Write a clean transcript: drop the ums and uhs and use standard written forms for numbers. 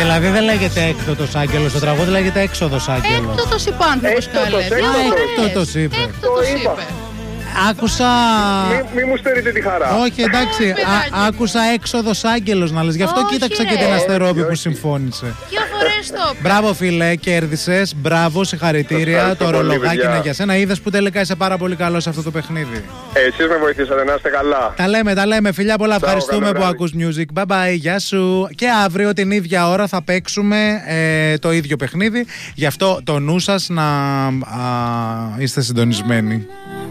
Δηλαδή δεν λέγεται έκτοτος άγγελος, το τραγούδι λέγεται έξοδος άγγελος. Έκτοτος είπε ο άνθρωπος, καλέ. Έκτοτος είπε. Έκτοτος είπε. Άκουσα. Μη μου στερείτε τη χαρά. Όχι, εντάξει. Άκουσα έξοδος άγγελος να λες. Γι' αυτό κοίταξα και την Αστερόπη που συμφώνησε. Δύο φορές το είπε. Μπράβο, φίλε, κέρδισες. Μπράβο, συγχαρητήρια. Το ρολογάκι είναι για σένα. Είδες που τελικά είσαι πάρα πολύ καλό σε αυτό το παιχνίδι. Εσείς με βοηθήσατε, να είστε καλά. Τα λέμε. Φιλιά πολλά. Ευχαριστούμε που ακούς music. Bye bye. Γεια σου. Και αύριο την ίδια ώρα θα παίξουμε το ίδιο παιχνίδι. Γι' αυτό το νου σας να είστε συντονισμένοι.